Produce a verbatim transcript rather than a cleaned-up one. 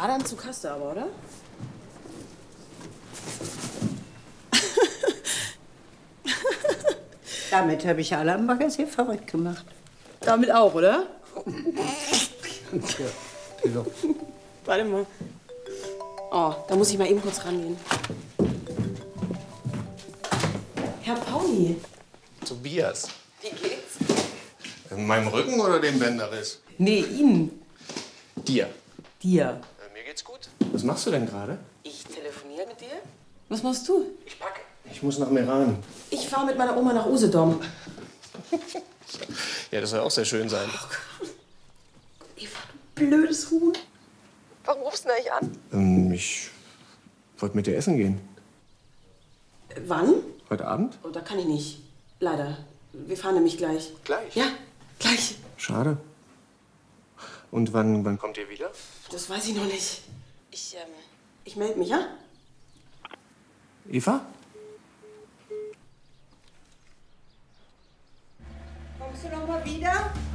Badeanzug hast du aber, oder? Damit habe ich alle am Baggersee verrückt gemacht. Damit auch, oder? Tja, wieso? Warte mal. Oh, da muss ich mal eben kurz rangehen. Herr Pauli. Tobias. Wie geht's? In meinem Rücken oder dem Bänderriss? Nee, Ihnen. Dir. Dir. Äh, mir geht's gut. Was machst du denn gerade? Ich telefoniere mit dir? Was machst du? Ich packe. Ich muss nach Meran. Ich fahre mit meiner Oma nach Usedom. Ja, das soll auch sehr schön sein. Oh Gott. Eva, du blödes Huhn. Warum rufst du denn eigentlich an? Ähm, ich wollte mit dir essen gehen. Äh, wann? Heute Abend? Oh, da kann ich nicht. Leider. Wir fahren nämlich gleich. Gleich? Ja, gleich. Schade. Und wann, wann kommt ihr wieder? Das weiß ich noch nicht. Ich, ähm, ich melde mich, ja? Eva? Kommst du noch mal wieder?